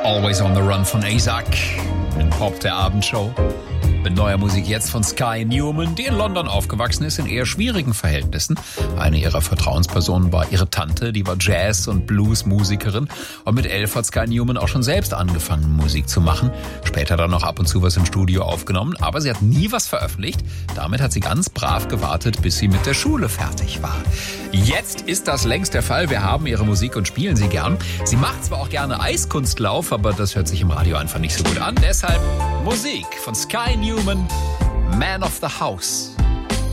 Always on the Run von ASAC in Pop der Abendshow. Mit neuer Musik jetzt von Sky Newman, die in London aufgewachsen ist, in eher schwierigen Verhältnissen. Eine ihrer Vertrauenspersonen war ihre Tante, die war Jazz- und Blues-Musikerin. Und mit 11 hat Sky Newman auch schon selbst angefangen, Musik zu machen. Später dann noch ab und zu was im Studio aufgenommen, aber sie hat nie was veröffentlicht. Damit hat sie ganz brav gewartet, bis sie mit der Schule fertig war. Jetzt ist das längst der Fall. Wir haben ihre Musik und spielen sie gern. Sie macht zwar auch gerne Eiskunstlauf, aber das hört sich im Radio einfach nicht so gut an. Deshalb Musik von Sky Newman, Man of the House.